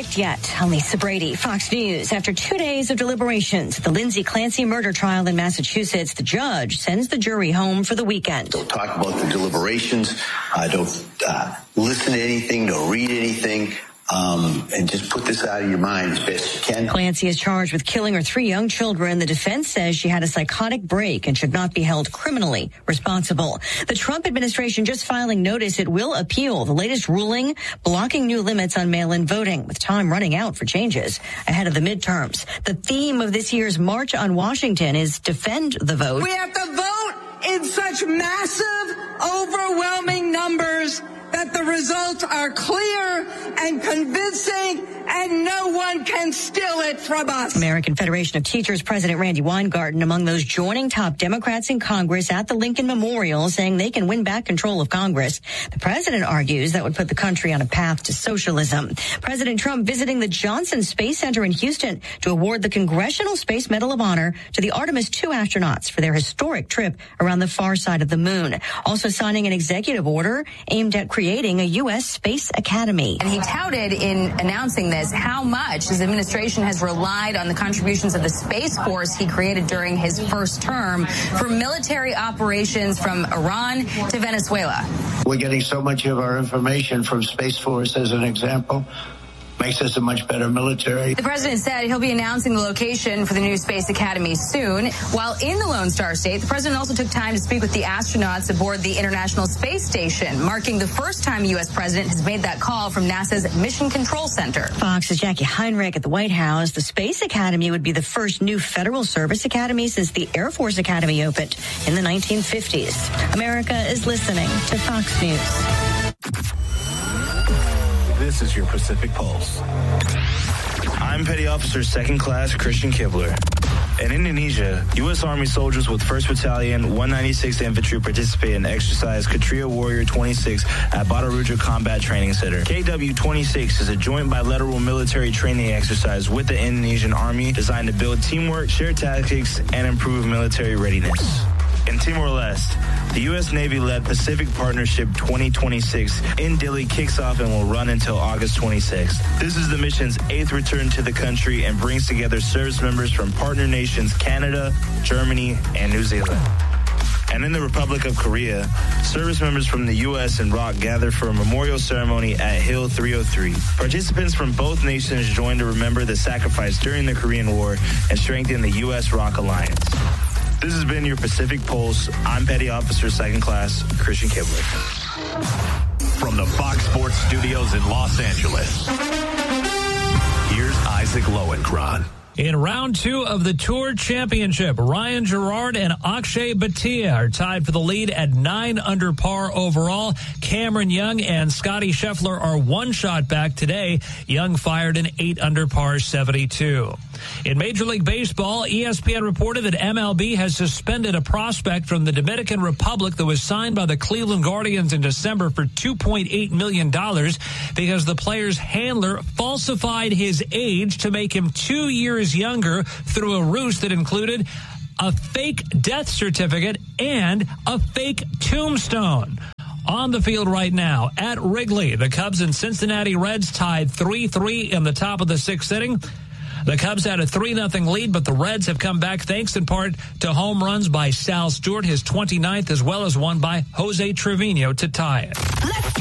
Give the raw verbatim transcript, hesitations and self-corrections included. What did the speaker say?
verdict yet. I'm Lisa Brady, Fox News. After two days of deliberations at the Lindsay Clancy murder trial in Massachusetts, the judge sends the jury home for the weekend. Don't talk about the deliberations. Uh, don't uh, listen to anything. Don't read anything. Um, and just put this out of your mind as best you can. Clancy is charged with killing her three young children. The defense says she had a psychotic break and should not be held criminally responsible. The Trump administration just filing notice it will appeal the latest ruling blocking new limits on mail-in voting, with time running out for changes ahead of the midterms. The theme of this year's March on Washington is Defend the Vote. We have to vote in such massive, overwhelming numbers that the results are clear and convincing, and no one can steal it from us. American Federation of Teachers President Randy Weingarten among those joining top Democrats in Congress at the Lincoln Memorial, saying they can win back control of Congress. The president argues that would put the country on a path to socialism. President Trump visiting the Johnson Space Center in Houston to award the Congressional Space Medal of Honor to the Artemis two astronauts for their historic trip around the far side of the moon. Also signing an executive order aimed at creating creating a U S Space Academy. And he touted in announcing this how much his administration has relied on the contributions of the Space Force he created during his first term for military operations from Iran to Venezuela. We're getting so much of our information from Space Force, as an example. Makes us a much better military. The president said he'll be announcing the location for the new Space Academy soon. While in the Lone Star State, the president also took time to speak with the astronauts aboard the International Space Station, marking the first time a U S president has made that call from NASA's Mission Control Center. Fox's Jackie Heinrich at the White House. The Space Academy would be the first new federal service academy since the Air Force Academy opened in the nineteen fifties. America is listening to Fox News. This is your Pacific Pulse. I'm Petty Officer Second Class Christian Kibler. In Indonesia, U S Army soldiers with first Battalion, one ninety-sixth Infantry participated in exercise Katria Warrior twenty-six at Bataruja Combat Training Center. K W twenty-six is a joint bilateral military training exercise with the Indonesian Army designed to build teamwork, share tactics, and improve military readiness. In Timor-Leste, the U S Navy-led Pacific Partnership twenty twenty-six in Dili kicks off and will run until August twenty-sixth. This is the mission's eighth return to the country and brings together service members from partner nations Canada, Germany, and New Zealand. And in the Republic of Korea, service members from the U S and R O C gather for a memorial ceremony at Hill three oh three. Participants from both nations join to remember the sacrifice during the Korean War and strengthen the U S R O C alliance. This has been your Pacific Pulse. I'm Petty Officer Second Class Christian Kibler. From the Fox Sports Studios in Los Angeles, here's Isaac Lowenkron. In round two of the Tour Championship, Ryan Gerard and Akshay Bhatia are tied for the lead at nine under par overall. Cameron Young and Scotty Scheffler are one shot back today. Young fired an eight under par seventy-two. In Major League Baseball, E S P N reported that M L B has suspended a prospect from the Dominican Republic that was signed by the Cleveland Guardians in December for two point eight million dollars because the player's handler falsified his age to make him two years younger through a ruse that included a fake death certificate and a fake tombstone. On the field right now at Wrigley, the Cubs and Cincinnati Reds tied three three in the top of the sixth inning. The Cubs had a three nothing lead, but the Reds have come back thanks in part to home runs by Sal Stewart, his twenty-ninth, as well as one by Jose Trevino to tie it. Let's